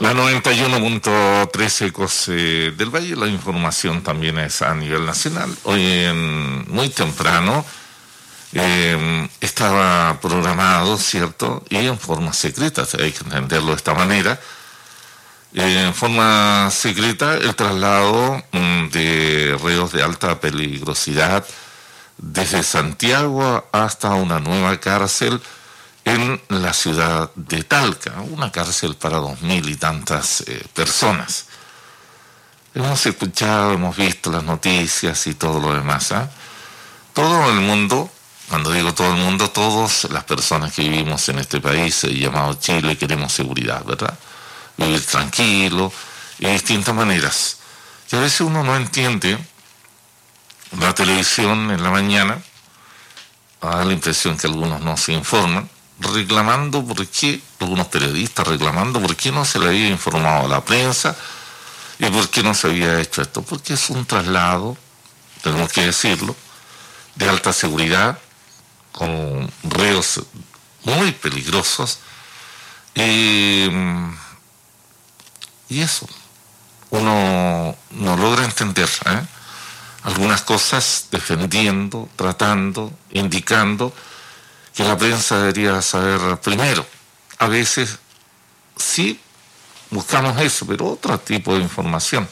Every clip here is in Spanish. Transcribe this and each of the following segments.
La 91.3 Ecos del Valle, la información también es a nivel nacional. Hoy muy temprano estaba programado, ¿cierto? Y en forma secreta, hay que entenderlo de esta manera. En forma secreta el traslado de reos de alta peligrosidad desde Santiago hasta una nueva cárcel en la ciudad de Talca, una cárcel para 2.000 y tantas personas. Hemos escuchado, hemos visto las noticias y todo lo demás. Todo el mundo, cuando digo todo el mundo, todas las personas que vivimos en este país llamado Chile, queremos seguridad, ¿verdad? Vivir tranquilo, y de distintas maneras. Y a veces uno no entiende la televisión en la mañana, da la impresión que algunos no se informan, reclamando por qué, algunos periodistas reclamando por qué no se le había informado a la prensa y por qué no se había hecho esto, porque es un traslado, tenemos que decirlo, de alta seguridad, con reos muy peligrosos, y eso, uno no logra entender, algunas cosas defendiendo, tratando, indicando que la prensa debería saber primero. A veces sí buscamos eso, pero otro tipo de información.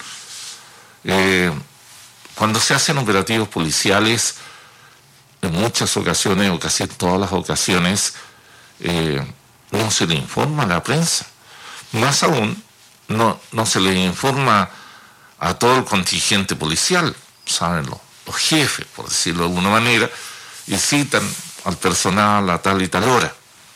Cuando se hacen operativos policiales, en muchas ocasiones, o casi en todas las ocasiones, no se le informa a la prensa. Más aún, no se le informa a todo el contingente policial, saben los jefes, por decirlo de alguna manera, y citan al personal a tal y tal hora.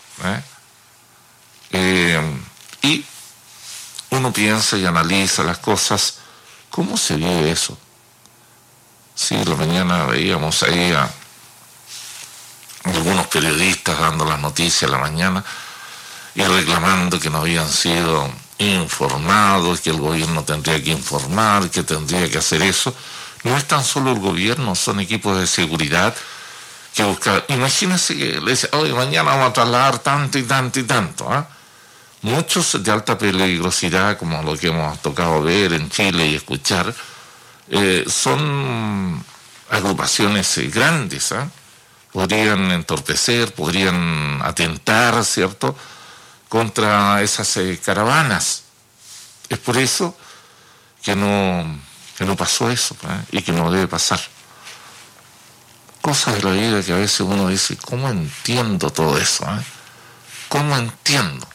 Y uno piensa y analiza las cosas. ¿Cómo se vive eso? Sí, la mañana veíamos ahí a algunos periodistas dando las noticias a la mañana y reclamando que no habían sido informados, que el gobierno tendría que informar, que tendría que hacer eso. No es tan solo el gobierno, son equipos de seguridad que buscan. Imagínense que le dicen, oye, mañana vamos a trasladar tanto y tanto y tanto. Muchos de alta peligrosidad, como lo que hemos tocado ver en Chile y escuchar, son agrupaciones grandes, podrían entorpecer, podrían atentar, ¿cierto?, contra esas caravanas. Es por eso que no pasó eso, y que no debe pasar. Cosas de la vida que a veces uno dice, ¿cómo entiendo todo eso? ¿Cómo entiendo?